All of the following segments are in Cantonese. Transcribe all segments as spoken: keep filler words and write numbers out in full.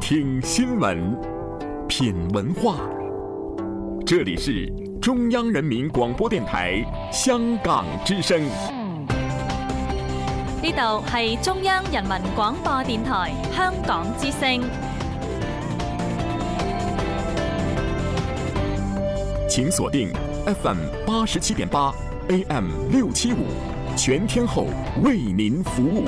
听新闻，品文化。这里是中央人民廣播電台香港之聲。 呢度係中央人民廣播電台香港之聲。 請鎖定 F M 八十七點八 A M 六七五，全天候為您服務。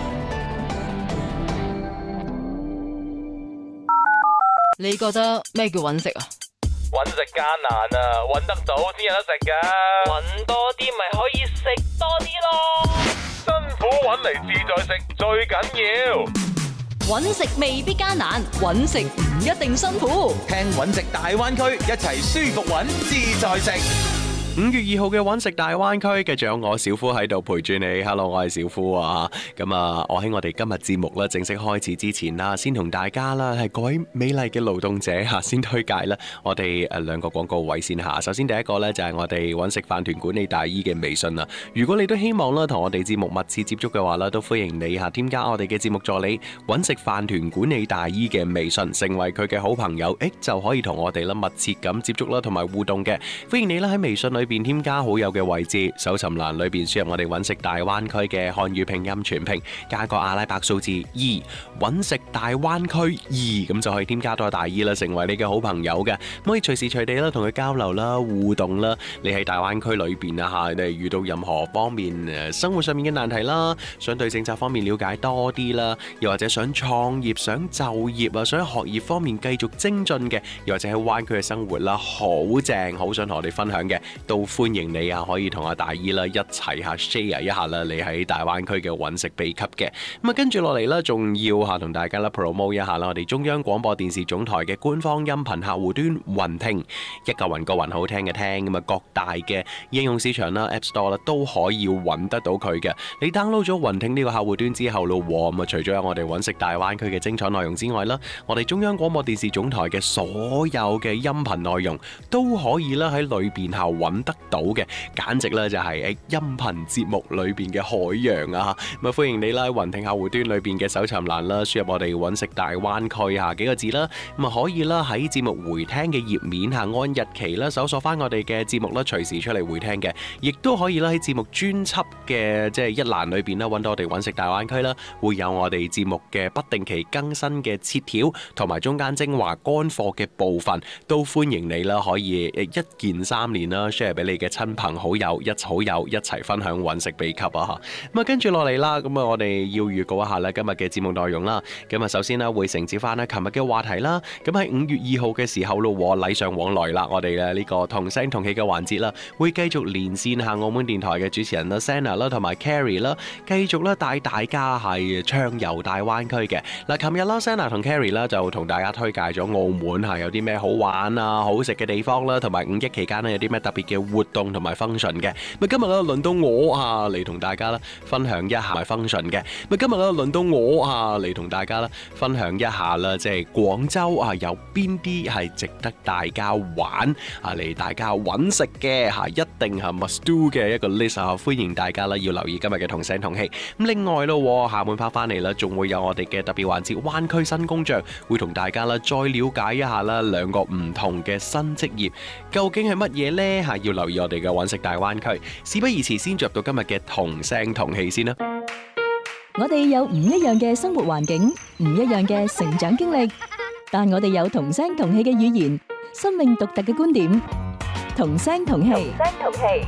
你覺得咩叫揾食啊？ 揾食艱難啊，揾得到先有得食噶。揾多啲咪可以食多啲咯。辛苦揾嚟自在食最緊要。 揾食未必艱難，揾食唔一定辛苦。 聽揾食大灣區，一齊舒服揾自在食。 五月二號嘅揾食大灣區，繼續有我小夫喺度陪住你。Hello， 我係小夫啊。咁啊，我喺我哋今日節目咧正式開始之前啦，先同大家啦係各位美麗嘅勞動者吓，先推介啦我哋誒兩個廣告位先吓。首先第一個咧就係我哋揾食飯團管理大姨嘅微信啦。如果你都希望啦同我哋節目密切接觸嘅話啦，都歡迎你吓添加我哋嘅節目助理揾食飯團管理大姨嘅微信，成為佢嘅好朋友，誒就可以同我哋啦密切咁接觸啦，同埋互動嘅。歡迎你啦喺微信裏邊添加好友嘅位置，搜尋欄裏邊輸入我哋揾食大灣區嘅漢語拼音全拼，加個阿拉伯數字二，揾食大灣區二，咁就可以添加到大姨啦，成為你嘅好朋友嘅，可以隨時隨地啦同佢交流啦、互動啦。你喺大灣區裏邊啊吓，你遇到任何方面誒生活上面嘅難題啦，想對政策方面了解多啲啦，又或者想創業、想就業啊，想學業方面繼續精進嘅，又或者喺灣區嘅生活啦，好正，好想同我哋分享嘅，都歡迎你啊，可以同阿大姨啦一齊下 share 一下啦，你喺大灣區嘅揾食秘笈嘅。咁啊，跟住落嚟啦，仲要吓同大家啦 promote 一下啦，我哋中央廣播電視總台嘅官方音頻客戶端雲聽，一個雲個雲好聽嘅聽，咁啊各大嘅應用市場啦 App Store 啦都可以揾得到佢嘅。你 download 咗雲聽呢個客戶端之後咯，咁啊除咗有我哋揾食大灣區嘅精彩內容之外啦，我哋中央廣播電視總台嘅所有嘅音頻內容都可以啦喺裏邊下揾得到嘅，簡直咧就係喺音頻節目裏邊嘅海洋啊！咁啊歡迎你啦喺雲聽客戶端裏邊嘅搜尋欄啦，輸入我哋揾食大灣區下幾個字啦，咁啊可以啦喺節目回聽嘅頁面下按日期啦搜索翻我哋嘅節目啦，隨時出嚟回聽嘅，亦都可以啦喺節目專輯嘅即係一欄裏邊啦揾到我哋揾食大灣區啦，會有我哋節目嘅不定期更新嘅切條同埋中間精華乾貨嘅部分，都歡迎你啦，可以一鍵三連啦 share 俾你嘅親朋好友，一好友一齊分享揾食秘笈啊！咁啊跟住落嚟啦，咁啊我哋要預告一下咧今日嘅節目內容啦。咁啊首先咧會承接翻咧琴日嘅話題啦。咁喺五月二號嘅時候咯，禮尚往來啦，我哋嘅呢個同聲同氣嘅環節啦，會繼續連線下澳門電台嘅主持人啦 Sana 啦同埋 Carrie 啦，繼續咧帶大家係暢遊大灣區嘅。嗱，琴日啦 Sana 同 Carrie 啦就同大家推介咗澳門係有啲咩好玩啊、好食嘅地方啦，同埋五一期間咧有啲咩特別嘅活動同埋 function 嘅。咁今日咧輪到我啊嚟同大家咧分享一下 function 嘅。咁今日咧輪到我啊嚟同大家咧分享一下啦，即係廣州啊有邊啲係值得大家玩啊嚟大家揾食嘅吓，一定係 must do 嘅一個 list 啊！歡迎大家啦要留意今日嘅同聲同氣。咁另外咯，下半 part 翻嚟啦，仲會有我哋嘅特別環節灣區新工匠，會同大家啦再了解一下啦兩個唔同嘅新職業究竟係乜嘢呢？吓，要留意我哋嘅揾食大灣區。事不宜遲，先進入到今日嘅同聲同氣先啦。 我哋有唔一樣嘅生活環境，唔一樣嘅成長經歷，但我哋有同聲同氣嘅語言，生命獨特嘅觀點，同聲同氣。同聲同氣。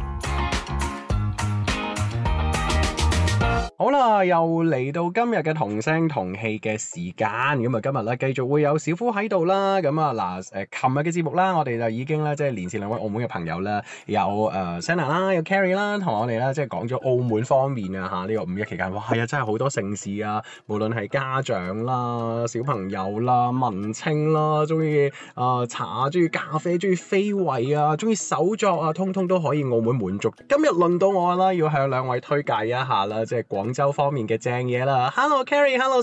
好啦，又嚟到今日嘅同聲同氣嘅時間，咁啊今日咧繼續會有小夫喺度啦，咁啊嗱誒，琴日嘅節目啦，我哋就已經咧即係連線兩位澳門嘅朋友啦，有誒 Sana 啦，有 Carrie 啦，同我哋咧即係講咗澳門方面啊嚇呢個五一期間，哇係啊真係好多盛事啊，無論係家長啦、小朋友啦、文青啦，中意啊茶、中意咖啡、中意非遺啊、中意手作啊，通通都可以澳門滿足。今日輪到我啦，要向兩位推介一下啦，即係廣廣州方面嘅正嘢啦。Hello Carrie，Hello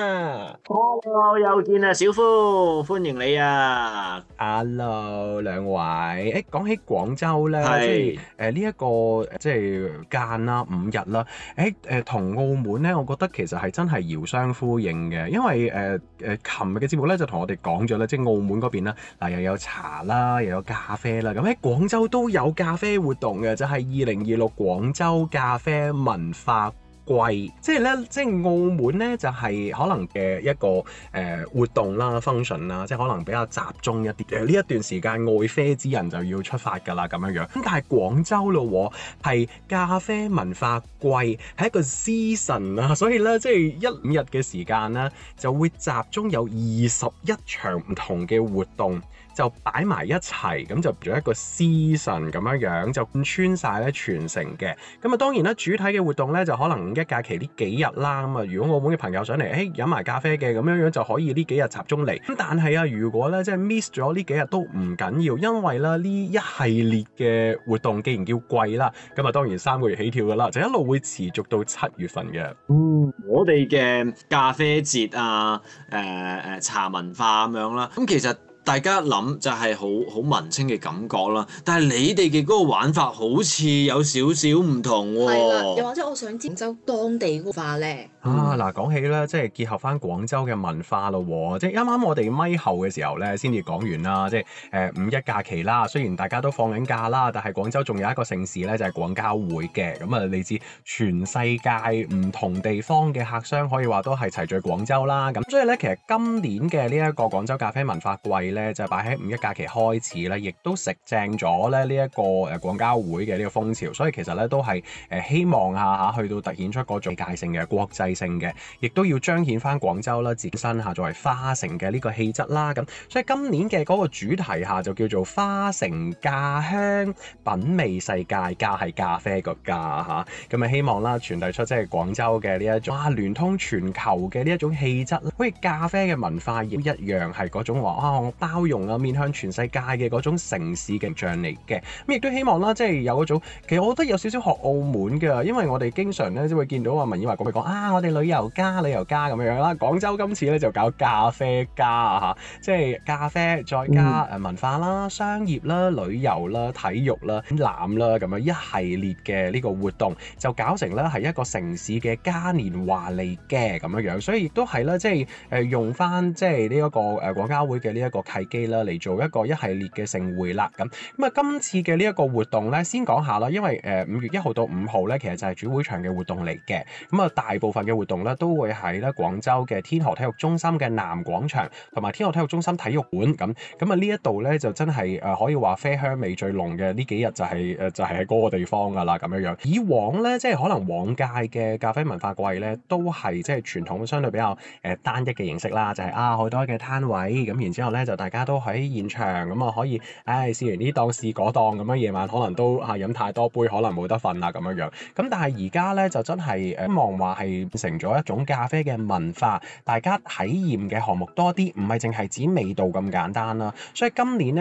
Sana。Hello， 又見啊，小夫，歡迎你啊。 Hello， 兩位。誒，講起廣州咧， 係即係誒呢一個即係間啦，五日啦。誒誒，同澳門咧，我覺得其實係真係遙相呼應嘅，因為誒誒，琴日嘅節目咧就同我哋講咗啦，即係澳門嗰邊啦，嗱又有茶啦，又有咖啡啦，咁喺廣州都有咖啡活動嘅，就係二零二六廣州咖啡文化季，即係咧，即係澳門咧就係、是、可能嘅一個誒、呃、活動啦、function 啦，即係可能比較集中一啲。誒呢一段時間愛啡之人就要出發㗎啦，咁樣樣。咁但係廣州咯，係咖啡文化季，係一個 season 啊，所以咧即係一五日嘅時間咧，就會集中有二十一場唔同嘅活動。就擺埋一齊，咁就做一個 season 咁樣樣，就貫穿晒咧全城嘅。咁啊當然啦，主體嘅活動咧就可能五一假期呢幾日啦。咁啊，如果澳門嘅朋友上嚟，誒飲埋咖啡嘅咁樣樣就可以呢幾日集中嚟。咁但係啊，如果咧即係 miss 咗呢幾日都唔緊要，因為咧呢一系列嘅活動既然叫季啦，咁啊當然三個月起跳噶啦，就一路會持續到七月份嘅。 嗯，我哋嘅咖啡節啊，誒、呃、誒茶文化咁樣啦，咁其實。大家諗就係好好文青嘅感覺啦，但係你哋嘅嗰個玩法好似有少少唔同喎、哦。係啦， 又或者我想廣州當地文化咧。 啊嗱，講起咧，即係結合翻廣州嘅文化咯喎，即係啱啱我哋咪後嘅時候咧，先至講完啦，即係誒五一假期啦。雖然大家都放緊假啦，但係廣州仲有一個盛事咧，就係廣交會嘅。咁啊，嚟自全世界唔同地方嘅客商，可以話都係齊聚廣州啦。咁所以咧，其實今年嘅呢一個廣州咖啡文化季咧，就擺喺五一假期開始咧，亦都食正咗咧呢一個誒廣交會嘅呢個風潮。所以其實咧都係誒希望下下去到凸顯出嗰種世界性嘅國際性嘅，亦都要彰顯翻廣州啦自身下作為花城嘅呢個氣質啦。咁所以今年嘅嗰個主題下就叫做花城咖香品味世界，咖係咖啡個咖嚇。咁啊希望啦傳遞出即係廣州嘅呢一種哇聯通全球嘅呢一種氣質，好似咖啡嘅文化亦一樣係嗰種話啊我包容啊面向全世界嘅嗰種城市嘅形象嚟嘅。咁亦都希望啦即係有嗰種，其實我覺得有少少學澳門㗎，因為我哋經常咧都會見到啊文以華講嚟講啊我哋旅遊加旅遊加咁樣樣啦。廣州今次咧就搞咖啡加啊嚇，即係咖啡再加誒文化啦、商業啦、旅遊啦、體育啦、展覽啦咁樣一系列嘅呢個活動，就搞成咧係一個城市嘅嘉年華嚟嘅咁樣樣。所以亦都係啦，即係誒用翻即係呢一個誒廣交會嘅呢一個契機啦，嚟做一個一系列嘅盛會啦。咁咁啊，今次嘅呢一個活動咧，先講下啦，因為誒五月一號到五號咧，其實就係主會場嘅活動嚟嘅。咁啊，大部分嘅活動咧都會喺咧廣州嘅天河體育中心嘅南廣場同埋天河體育中心體育館咁。咁啊呢一度咧就真係誒可以話啡香味最濃嘅呢幾日就係誒就係喺嗰個地方㗎啦咁樣樣。以往咧即係可能往屆嘅咖啡文化季咧都係即係傳統相對比較誒單一嘅形式啦，就係啊好多嘅攤位咁，然之後咧就大家都喺現場咁啊可以唉試完呢檔試嗰檔咁樣，夜晚可能都啊飲太多杯可能冇得瞓啦咁樣樣。咁但係而家咧就真係誒希望話係變成咗一種咖啡嘅文化，大家體驗嘅項目多啲，唔係淨係指味道咁簡單啦。所以今年咧